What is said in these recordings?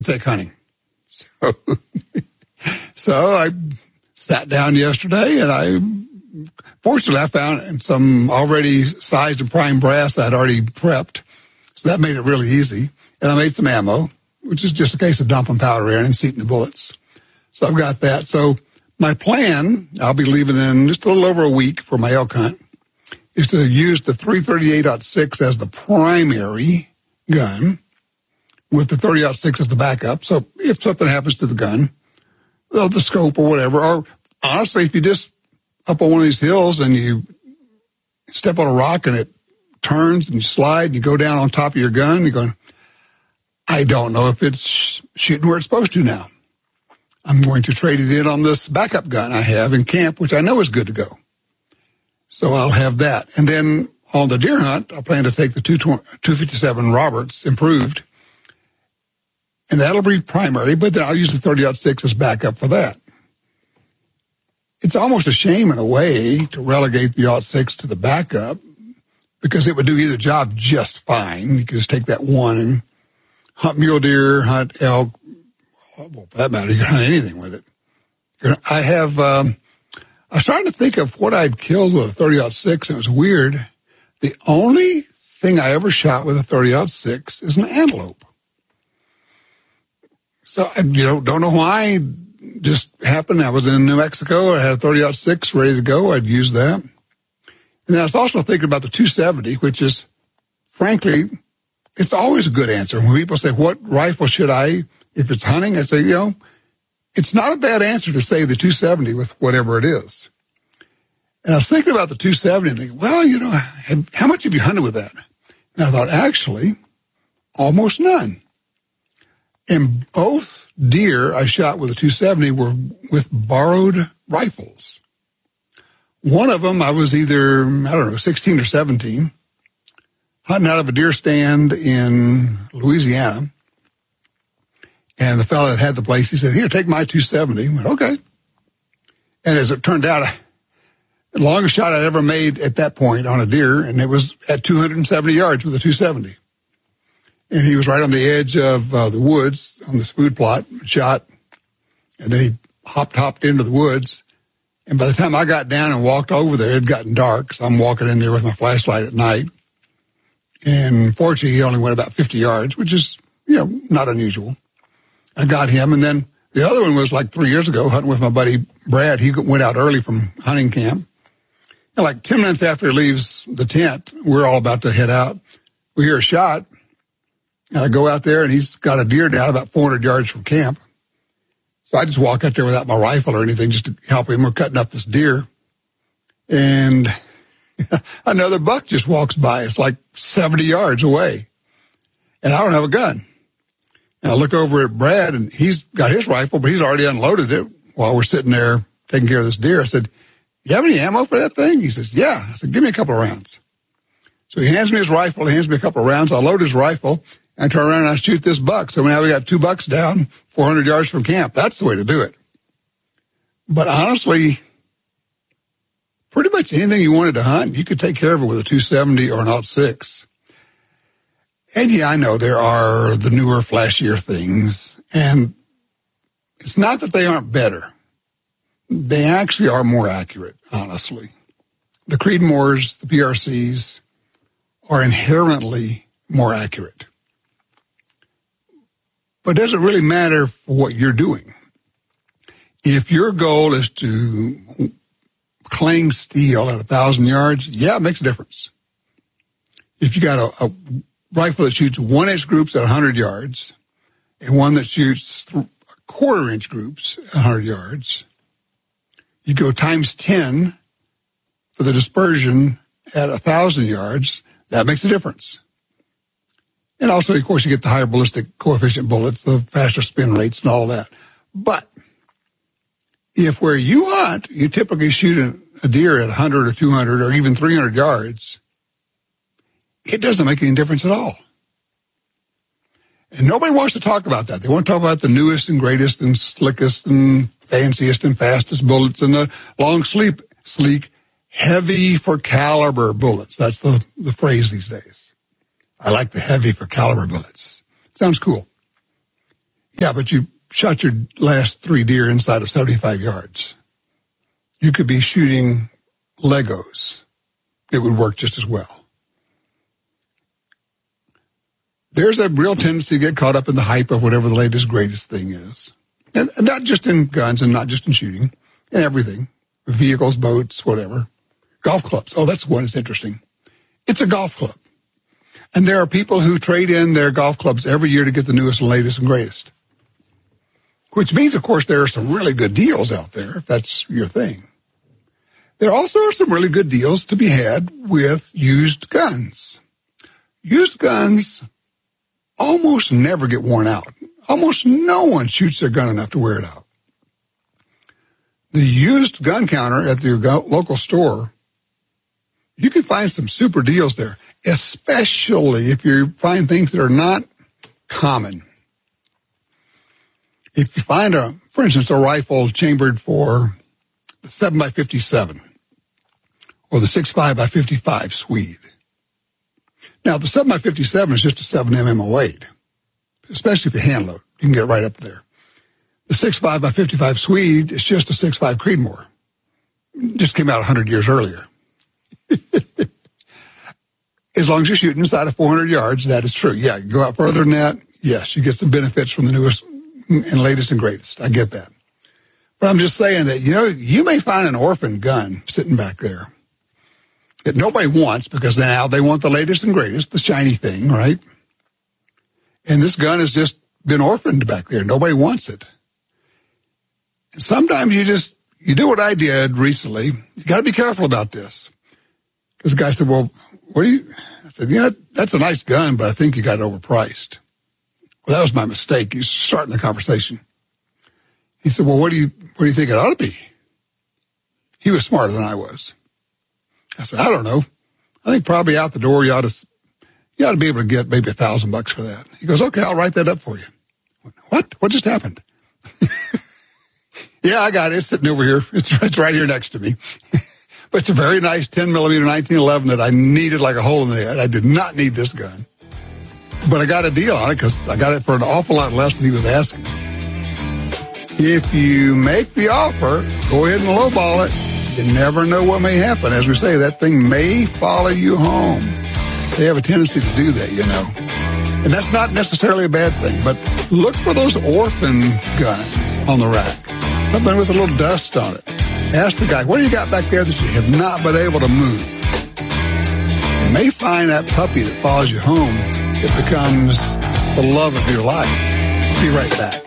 take hunting. So I sat down yesterday, and fortunately I found some already sized and primed brass I'd already prepped. So that made it really easy. And I made some ammo, which is just a case of dumping powder in and seating the bullets. So I've got that. So my plan, I'll be leaving in just a little over a week for my elk hunt, is to use the 338-06 as the primary gun with the 30-06 as the backup. So if something happens to the gun, the scope or whatever, or honestly, if you just up on one of these hills and you step on a rock and it turns and you slide and you go down on top of your gun, you're going, I don't know if it's shooting where it's supposed to now. I'm going to trade it in on this backup gun I have in camp, which I know is good to go. So I'll have that. And then on the deer hunt, I plan to take the 257 Roberts improved, and that'll be primary, but then I'll use the 30-06 as backup for that. It's almost a shame in a way to relegate the 06 to the backup, because it would do either job just fine. You could just take that one and hunt mule deer, hunt elk. Well, for that matter, you can hunt anything with it. I was trying to think of what I'd killed with a 30-06, and it was weird. The only thing I ever shot with a 30-06 is an antelope. So I don't know why. It just happened. I was in New Mexico. I had a 30-06 ready to go. I'd use that. And I was also thinking about the 270, which is, frankly, it's always a good answer. When people say, what rifle should I, if it's hunting, I say, it's not a bad answer to say the 270 with whatever it is. And I was thinking about the 270 and thinking, well, how much have you hunted with that? And I thought, actually, almost none. And both deer I shot with a 270 were with borrowed rifles. One of them, I was either, 16 or 17, hunting out of a deer stand in Louisiana. And the fellow that had the place, he said, here, take my 270. I went, okay. And as it turned out, the longest shot I'd ever made at that point on a deer, and it was at 270 yards with a 270. And he was right on the edge of the woods on this food plot, shot. And then he hopped into the woods. And by the time I got down and walked over there, it had gotten dark. So I'm walking in there with my flashlight at night. And fortunately, he only went about 50 yards, which is, not unusual. I got him. And then the other one was like 3 years ago, hunting with my buddy Brad. He went out early from hunting camp. And like 10 minutes after he leaves the tent, we're all about to head out. We hear a shot. And I go out there, and he's got a deer down about 400 yards from camp. So I just walk out there without my rifle or anything just to help him. We're cutting up this deer. And another buck just walks by. It's like 70 yards away. And I don't have a gun. And I look over at Brad, and he's got his rifle, but he's already unloaded it while we're sitting there taking care of this deer. I said, you have any ammo for that thing? He says, yeah. I said, give me a couple of rounds. So he hands me his rifle. He hands me a couple of rounds. I load his rifle. I turn around and I shoot this buck. So now we got 2 bucks down, 400 yards from camp. That's the way to do it. But honestly, pretty much anything you wanted to hunt, you could take care of it with a 270 or an 06. And yeah, I know there are the newer, flashier things. And it's not that they aren't better. They actually are more accurate, honestly. The Creedmoors, the PRCs are inherently more accurate. But it doesn't really matter for what you're doing. If your goal is to clang steel at 1,000 yards, yeah, it makes a difference. If you got a rifle that shoots 1-inch groups at 100 yards and one that shoots 1/4-inch groups at 100 yards, you go times 10 for the dispersion at 1,000 yards, that makes a difference. And also, of course, you get the higher ballistic coefficient bullets, the faster spin rates and all that. But if where you hunt, you typically shoot a deer at 100 or 200 or even 300 yards, it doesn't make any difference at all. And nobody wants to talk about that. They want to talk about the newest and greatest and slickest and fanciest and fastest bullets and the long, sleek, heavy for caliber bullets. That's the phrase these days. I like the heavy for caliber bullets. Sounds cool. Yeah, but you shot your last 3 deer inside of 75 yards. You could be shooting Legos. It would work just as well. There's a real tendency to get caught up in the hype of whatever the latest, greatest thing is. And not just in guns and not just in shooting, in everything. Vehicles, boats, whatever. Golf clubs. Oh, that's one that's interesting. It's a golf club. And there are people who trade in their golf clubs every year to get the newest and latest and greatest. Which means, of course, there are some really good deals out there, if that's your thing. There also are some really good deals to be had with used guns. Used guns almost never get worn out. Almost no one shoots their gun enough to wear it out. The used gun counter at your local store, you can find some super deals there, especially if you find things that are not common. If you find, for instance, a rifle chambered for the 7x57 or the 6.5x55 Swede. Now, the 7x57 is just a 7mm08, especially if you hand load. You can get right up there. The 6.5x55 Swede is just a 6.5 Creedmoor. It just came out 100 years earlier. As long as you're shooting inside of 400 yards, that is true. Yeah, you go out further than that, yes, you get some benefits from the newest and latest and greatest. I get that. But I'm just saying that, you may find an orphan gun sitting back there that nobody wants because now they want the latest and greatest, the shiny thing, right? And this gun has just been orphaned back there. Nobody wants it. And sometimes you do what I did recently. You got to be careful about this. Because the guy said, well, I said, that's a nice gun, but I think you got it overpriced. Well, that was my mistake. He's starting the conversation. He said, well, what do you think it ought to be? He was smarter than I was. I said, I don't know. I think probably out the door you ought to be able to get maybe $1,000 for that. He goes, okay, I'll write that up for you. What? What just happened? Yeah, I got it. It's sitting over here. It's right here next to me. But it's a very nice 10mm 1911 that I needed like a hole in the head. I did not need this gun. But I got a deal on it because I got it for an awful lot less than he was asking. If you make the offer, go ahead and lowball it. You never know what may happen. As we say, that thing may follow you home. They have a tendency to do that, And that's not necessarily a bad thing. But look for those orphan guns on the rack. Something with a little dust on it. Ask the guy, what do you got back there that you have not been able to move? You may find that puppy that follows you home. It becomes the love of your life. Be right back.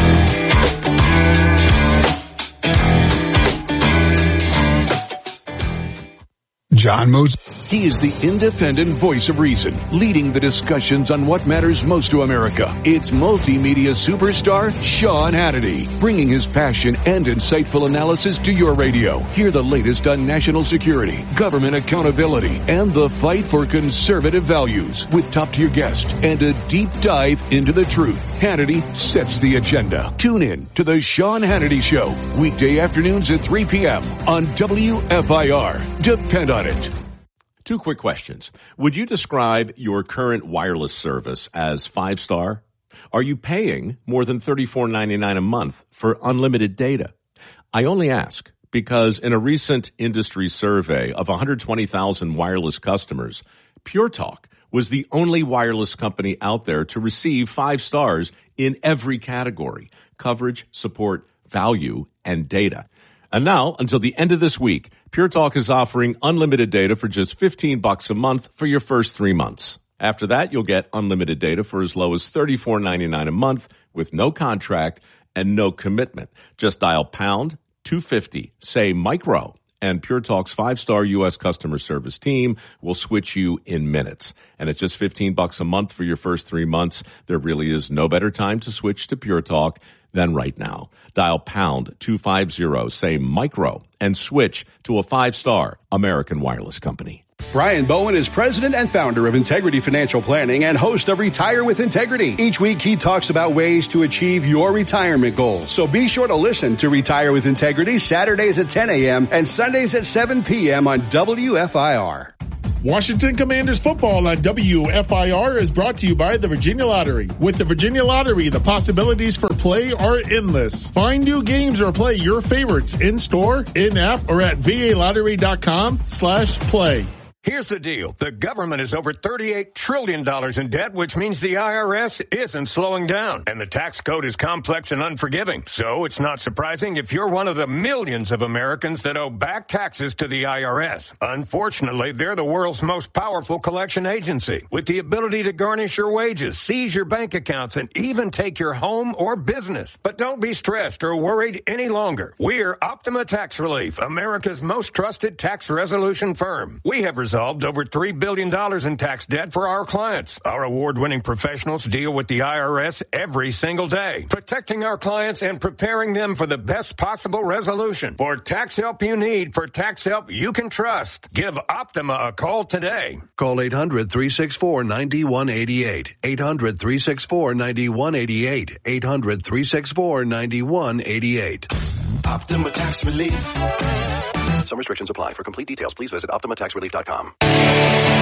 John Moses. He is the independent voice of reason, leading the discussions on what matters most to America. It's multimedia superstar Sean Hannity, bringing his passion and insightful analysis to your radio. Hear the latest on national security, government accountability, and the fight for conservative values with top-tier guests and a deep dive into the truth. Hannity sets the agenda. Tune in to the Sean Hannity Show, weekday afternoons at 3 p.m. on WFIR. Depend on it. 2 quick questions. Would you describe your current wireless service as 5-star? Are you paying more than $34.99 a month for unlimited data? I only ask because in a recent industry survey of 120,000 wireless customers, Pure Talk was the only wireless company out there to receive 5 stars in every category: coverage, support, value, and data. And now, until the end of this week, Pure Talk is offering unlimited data for just $15 a month for your first 3 months. After that, you'll get unlimited data for as low as $34.99 a month with no contract and no commitment. Just dial pound 250, say micro, and Pure Talk's 5-star U.S. customer service team will switch you in minutes. And at just $15 a month for your first 3 months, there really is no better time to switch to Pure Talk than right now. Dial pound 250, say micro, and switch to a 5-star American wireless company. Brian Bowen is president and founder of Integrity Financial Planning and host of Retire with Integrity. Each week, he talks about ways to achieve your retirement goals. So be sure to listen to Retire with Integrity Saturdays at 10 a.m. and Sundays at 7 p.m. on WFIR. Washington Commanders football on WFIR is brought to you by the Virginia Lottery. With the Virginia Lottery, the possibilities for play are endless. Find new games or play your favorites in-store, in-app, or at VALottery.com/play. Here's the deal. The government is over $38 trillion in debt, which means the IRS isn't slowing down. And the tax code is complex and unforgiving. So it's not surprising if you're one of the millions of Americans that owe back taxes to the IRS. Unfortunately, they're the world's most powerful collection agency, with the ability to garnish your wages, seize your bank accounts, and even take your home or business. But don't be stressed or worried any longer. We're Optima Tax Relief, America's most trusted tax resolution firm. We have resolved over $3 billion in tax debt for our clients. Our award-winning professionals deal with the IRS every single day, protecting our clients and preparing them for the best possible resolution. For tax help you need, for tax help you can trust, give Optima a call today. Call 800-364-9188. 800-364-9188. 800-364-9188. Optima Tax Relief. Some restrictions apply. For complete details, please visit OptimaTaxRelief.com.